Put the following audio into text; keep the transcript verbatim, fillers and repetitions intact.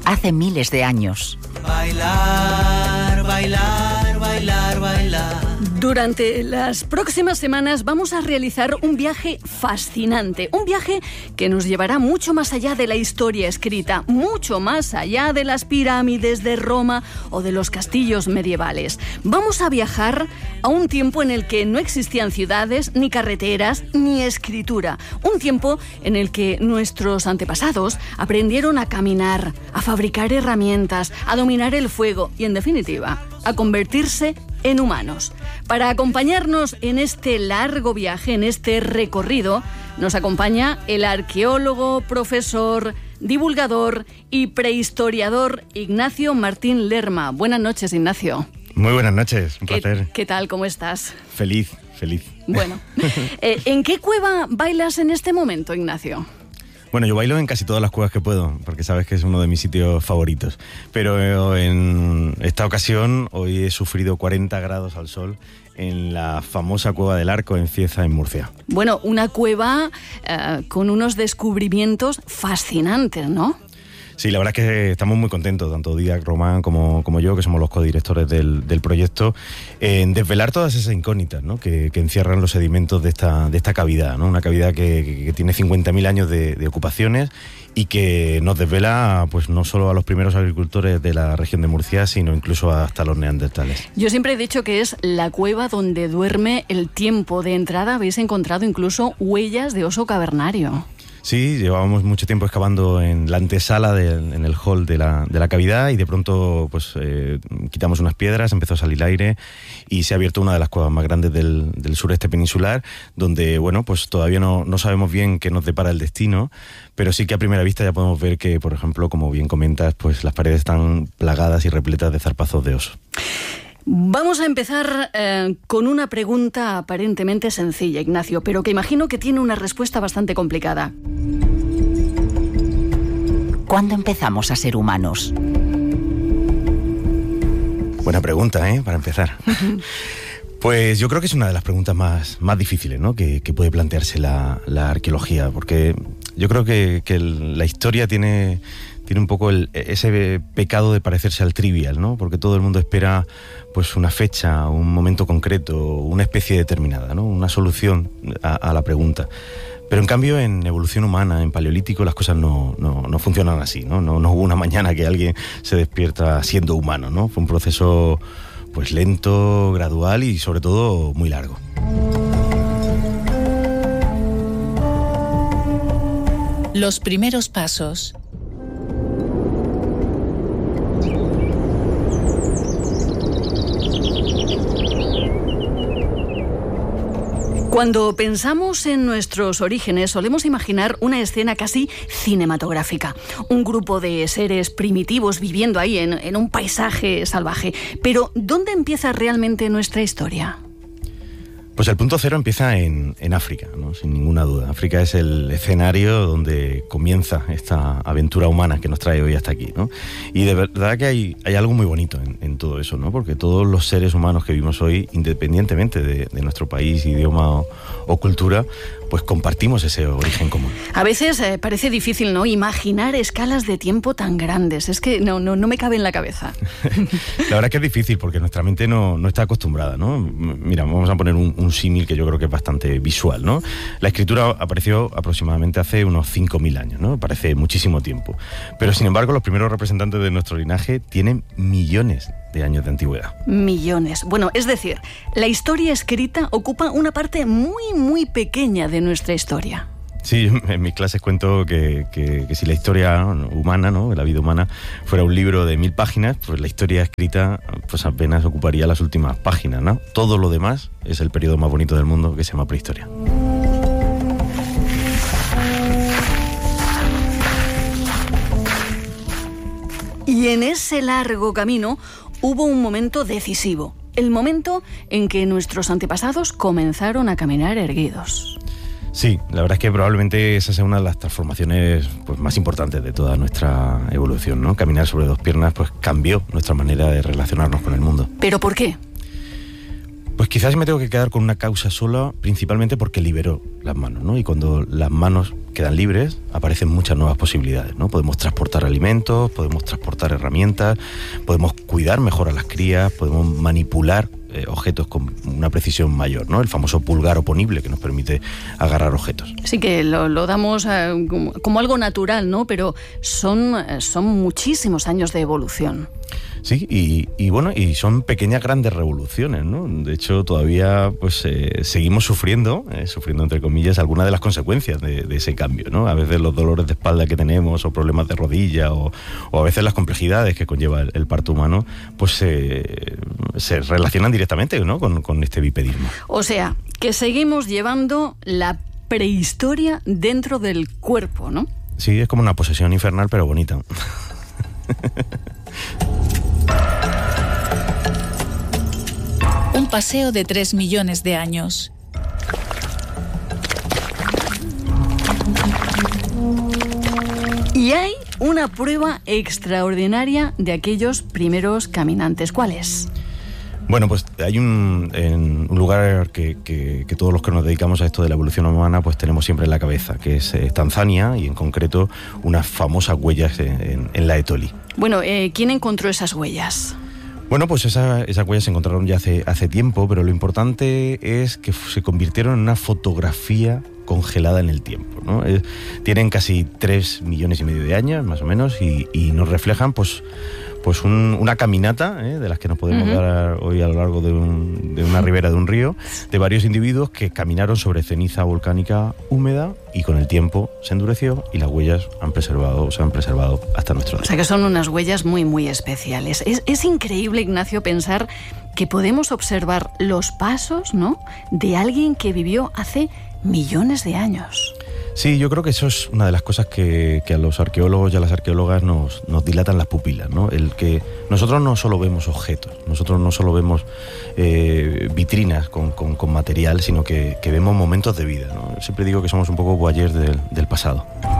hace miles de años. Bailar, bailar, bailar, bailar. Durante las próximas semanas vamos a realizar un viaje fascinante, un viaje que nos llevará mucho más allá de la historia escrita, mucho más allá de las pirámides de Roma o de los castillos medievales. Vamos a viajar a un tiempo en el que no existían ciudades, ni carreteras, ni escritura. Un tiempo en el que nuestros antepasados aprendieron a caminar, a fabricar herramientas, a dominar el fuego y, en definitiva, a convertirse en humanos. Para acompañarnos en este largo viaje, en este recorrido, nos acompaña el arqueólogo, profesor, divulgador y prehistoriador Ignacio Martín Lerma. Buenas noches, Ignacio. Muy buenas noches, un placer. ¿Qué, qué tal? ¿Cómo estás? Feliz, feliz. Bueno, eh, ¿en qué cueva bailas en este momento, Ignacio? Bueno, yo bailo en casi todas las cuevas que puedo, porque sabes que es uno de mis sitios favoritos. Pero en esta ocasión, hoy he sufrido cuarenta grados al sol en la famosa Cueva del Arco en Cieza, en Murcia. Bueno, una cueva eh, con unos descubrimientos fascinantes, ¿no? Sí, la verdad es que estamos muy contentos, tanto Díaz, Román como, como yo, que somos los codirectores del, del proyecto, en desvelar todas esas incógnitas, ¿no?, que, que encierran los sedimentos de esta, de esta cavidad, ¿no? Una cavidad que, que, que tiene cincuenta mil años de, de ocupaciones y que nos desvela, pues, no solo a los primeros agricultores de la región de Murcia, sino incluso hasta los neandertales. Yo siempre he dicho que es la cueva donde duerme el tiempo. De entrada habéis encontrado incluso huellas de oso cavernario. Sí, llevábamos mucho tiempo excavando en la antesala, de, en el hall de la, de la cavidad, y de pronto pues eh, quitamos unas piedras, empezó a salir aire y se ha abierto una de las cuevas más grandes del, del sureste peninsular, donde, bueno, pues todavía no, no sabemos bien qué nos depara el destino, pero sí que a primera vista ya podemos ver que, por ejemplo, como bien comentas, pues las paredes están plagadas y repletas de zarpazos de oso. Vamos a empezar eh, con una pregunta aparentemente sencilla, Ignacio, pero que imagino que tiene una respuesta bastante complicada. ¿Cuándo empezamos a ser humanos? Buena pregunta, ¿eh? Para empezar. Pues yo creo que es una de las preguntas más, más difíciles, ¿no?, que, que puede plantearse la, la arqueología, porque yo creo que, que el, la historia tiene... tiene un poco el, ese pecado de parecerse al trivial, ¿no? Porque todo el mundo espera, pues, una fecha, un momento concreto, una especie determinada, ¿no?, una solución a, a la pregunta. Pero en cambio, en evolución humana, en paleolítico, las cosas no, no, no funcionan así, ¿no? ¿no? No hubo una mañana que alguien se despierta siendo humano, ¿no? Fue un proceso, pues, lento, gradual y, sobre todo, muy largo. Los primeros pasos. Cuando pensamos en nuestros orígenes, solemos imaginar una escena casi cinematográfica. Un grupo de seres primitivos viviendo ahí en, en un paisaje salvaje. Pero, ¿dónde empieza realmente nuestra historia? Pues el punto cero empieza en, en África, ¿no?, sin ninguna duda. África es el escenario donde comienza esta aventura humana que nos trae hoy hasta aquí, ¿no? Y de verdad que hay, hay algo muy bonito en, en todo eso, ¿no? Porque todos los seres humanos que vivimos hoy, independientemente de, de nuestro país, idioma o, o cultura, pues compartimos ese origen común. A veces eh, parece difícil, ¿no?, imaginar escalas de tiempo tan grandes. Es que no, no, no me cabe en la cabeza. La verdad es que es difícil porque nuestra mente no, no está acostumbrada, ¿no? Mira, vamos a poner un, un símil que yo creo que es bastante visual, ¿no? La escritura apareció aproximadamente hace unos cinco mil años, ¿no? Parece muchísimo tiempo. Pero, sin embargo, los primeros representantes de nuestro linaje tienen millones de años de antigüedad. Millones. Bueno, es decir, la historia escrita ocupa una parte muy, muy pequeña de nuestra historia. Sí, en mis clases cuento que, que, que si la historia humana, ¿no?, la vida humana, fuera un libro de mil páginas, pues la historia escrita pues apenas ocuparía las últimas páginas, ¿no? Todo lo demás es el periodo más bonito del mundo, que se llama prehistoria. Y en ese largo camino hubo un momento decisivo, el momento en que nuestros antepasados comenzaron a caminar erguidos. Sí, la verdad es que probablemente esa sea una de las transformaciones, pues, más importantes de toda nuestra evolución, ¿no? Caminar sobre dos piernas, pues, cambió nuestra manera de relacionarnos con el mundo. ¿Pero por qué? Pues Pues quizás me tengo que quedar con una causa sola, principalmente porque liberó las manos, ¿no? Y cuando las manos quedan libres, aparecen muchas nuevas posibilidades, ¿no? Podemos transportar alimentos, podemos transportar herramientas, podemos cuidar mejor a las crías, podemos manipular eh, objetos con una precisión mayor, ¿no? El famoso pulgar oponible que nos permite agarrar objetos. Sí que lo, lo damos eh, como, como algo natural, ¿no? Pero son, son muchísimos años de evolución. Sí, y, y bueno, y son pequeñas grandes revoluciones, ¿no? De hecho, todavía pues eh, seguimos sufriendo, eh, sufriendo entre comillas, algunas de las consecuencias de, de ese cambio, ¿no? A veces los dolores de espalda que tenemos, o problemas de rodilla, o, o a veces las complejidades que conlleva el, el parto humano, pues eh, se relacionan directamente, ¿no? con, con este bipedismo. O sea, que seguimos llevando la prehistoria dentro del cuerpo, ¿no? Sí, es como una posesión infernal, pero bonita. Un paseo de tres millones de años. Y hay una prueba extraordinaria de aquellos primeros caminantes. ¿Cuál es? Bueno, pues hay un, en un lugar que, que, que todos los que nos dedicamos a esto de la evolución humana pues tenemos siempre en la cabeza, que es eh, Tanzania, y en concreto unas famosas huellas en, en, en la Etoli. Bueno, eh, ¿quién encontró esas huellas? Bueno, pues esa, esas huellas se encontraron ya hace, hace tiempo, pero lo importante es que se convirtieron en una fotografía congelada en el tiempo, ¿no? Eh, tienen casi tres millones y medio de años, más o menos, y, y nos reflejan pues, pues un, una caminata, ¿eh? de las que nos podemos uh-huh. dar hoy a lo largo de, un, de una ribera de un río, de varios individuos que caminaron sobre ceniza volcánica húmeda y con el tiempo se endureció y las huellas han preservado, se han preservado hasta nuestro día. O sea que son unas huellas muy, muy especiales. Es, es increíble, Ignacio, pensar que podemos observar los pasos, ¿no?, de alguien que vivió hace millones de años. Sí, yo creo que eso es una de las cosas que, que a los arqueólogos y a las arqueólogas nos, nos dilatan las pupilas, ¿no? El que nosotros no solo vemos objetos, nosotros no solo vemos eh, vitrinas con, con, con material, sino que, que vemos momentos de vida, ¿no? Siempre digo que somos un poco voyeurs del, del pasado.